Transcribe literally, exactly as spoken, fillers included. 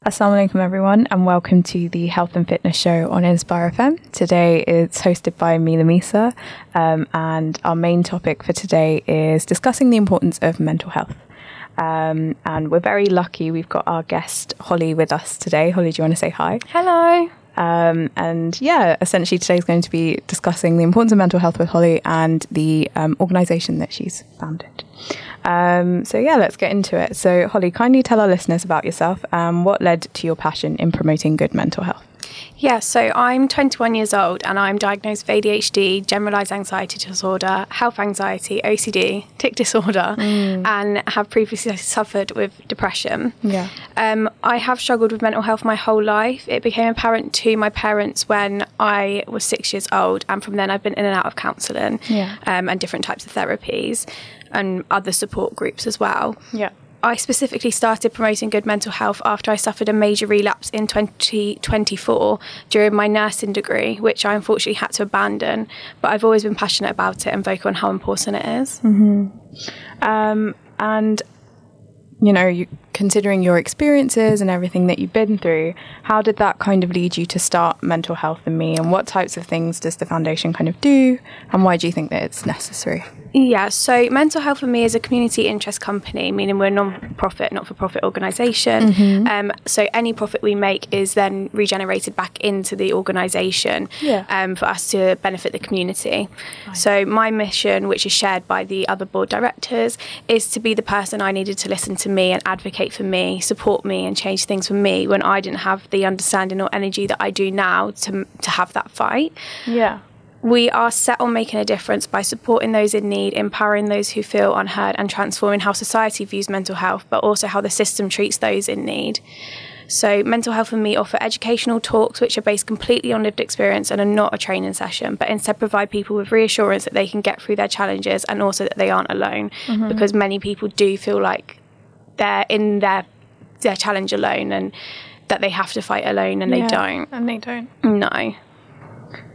Assalamu alaikum everyone, and welcome to the Health and Fitness Show on Inspire F M. Today it's hosted by me, Lamisa, um, and our main topic for today is discussing the importance of mental health. Um, and we're very lucky we've got our guest Holly with us today. Holly, do you want to say hi? Hello. Um, and yeah, essentially today is going to be discussing the importance of mental health with Holly and the um, organisation that she's founded. Um, so yeah, let's get into it. So Holly, kindly tell our listeners about yourself and what led to your passion in promoting good mental health. Yeah, so I'm twenty-one years old and I'm diagnosed with A D H D, generalised anxiety disorder, health anxiety, O C D, tic disorder, mm. and have previously suffered with depression. Yeah. Um, I have struggled with mental health my whole life. It became apparent to my parents when I was six years old, and from then I've been in and out of counselling yeah. um, and different types of therapies and other support groups as well. Yeah. I specifically started promoting good mental health after I suffered a major relapse in twenty twenty-four during my nursing degree, which I unfortunately had to abandon. But I've always been passionate about it and vocal on how important it is. Mm-hmm. Um, and, you know, you, considering your experiences and everything that you've been through, how did that kind of lead you to start Mental Health and Me? And what types of things does the foundation kind of do? And why do you think that it's necessary? Yeah, so Mental Health and Me is a community interest company, meaning we're a non-profit, not-for-profit organisation. Mm-hmm. Um, so any profit we make is then regenerated back into the organisation yeah. um, for us to benefit the community. Right. So my mission, which is shared by the other board directors, is to be the person I needed to listen to me and advocate for me, support me and change things for me when I didn't have the understanding or energy that I do now to to have that fight. Yeah. We are set on making a difference by supporting those in need, empowering those who feel unheard, and transforming how society views mental health, but also how the system treats those in need. So Mental Health and Me offer educational talks which are based completely on lived experience and are not a training session, but instead provide people with reassurance that they can get through their challenges and also that they aren't alone, mm-hmm. because many people do feel like they're in their their challenge alone and that they have to fight alone, and yeah, they don't. And they don't. No.